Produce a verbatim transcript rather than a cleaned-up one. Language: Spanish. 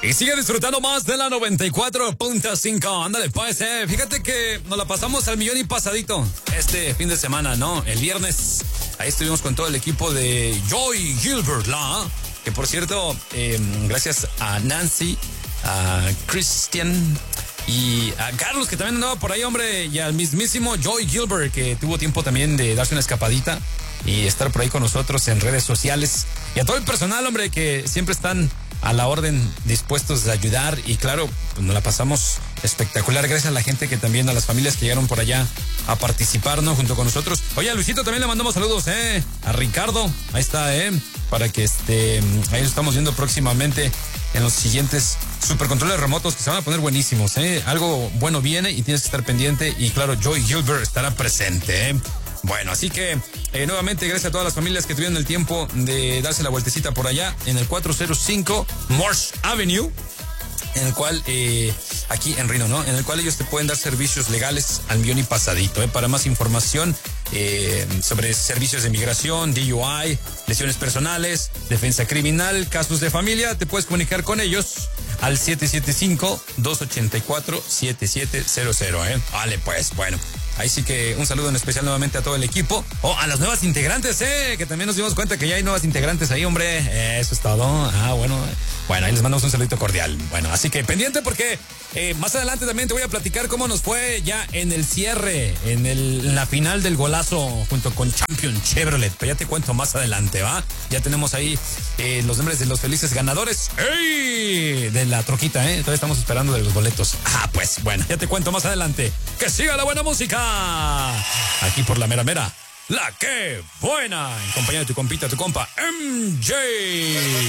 Y sigue disfrutando más de la noventa y cuatro punto cinco. Ándale, pues, eh. Fíjate que nos la pasamos al millón y pasadito este fin de semana, ¿no? El viernes. Ahí estuvimos con todo el equipo de Joy Gilbert, ¿la? Que por cierto, eh, gracias a Nancy, a Christian y a Carlos, que también andaba por ahí, hombre, y al mismísimo Joy Gilbert, que tuvo tiempo también de darse una escapadita y estar por ahí con nosotros en redes sociales. Y a todo el personal, hombre, que siempre están a la orden, dispuestos de ayudar. Y claro, pues nos la pasamos espectacular. Gracias a la gente que también, a las familias que llegaron por allá a participar, ¿no? Junto con nosotros. Oye, a Luisito también le mandamos saludos, ¿eh? A Ricardo, ahí está, ¿eh? Para que este, ahí lo estamos viendo próximamente en los siguientes supercontroles remotos que se van a poner buenísimos, ¿eh? Algo bueno viene y tienes que estar pendiente. Y claro, Joy Gilbert estará presente, ¿eh? Bueno, así que eh, nuevamente gracias a todas las familias que tuvieron el tiempo de darse la vueltecita por allá en el cuatrocientos cinco Marsh Avenue, en el cual, eh, aquí en Reno, ¿no? En el cual ellos te pueden dar servicios legales al millón y pasadito, ¿eh? Para más información eh, sobre servicios de migración, D U I, lesiones personales, defensa criminal, casos de familia, te puedes comunicar con ellos al siete siete cinco, dos ocho cuatro, siete siete cero cero, ¿eh? Vale, pues, bueno. Ahí sí que un saludo en especial nuevamente a todo el equipo. O oh, a las nuevas integrantes, eh, que también nos dimos cuenta que ya hay nuevas integrantes ahí, hombre. Eh, eso es todo. Ah, bueno. Bueno, ahí les mandamos un saludito cordial. Bueno, así que pendiente porque eh, más adelante también te voy a platicar cómo nos fue ya en el cierre, en, el, en la final del golazo junto con Champion Chevrolet. Pero ya te cuento más adelante, ¿va? Ya tenemos ahí eh, los nombres de los felices ganadores. ¡Ey! De la troquita, ¿eh? Todavía estamos esperando de los boletos. Ah, pues, bueno, ya te cuento más adelante. ¡Que siga la buena música! Aquí por la mera mera, la que buena, en compañía de tu compita, tu compa M J.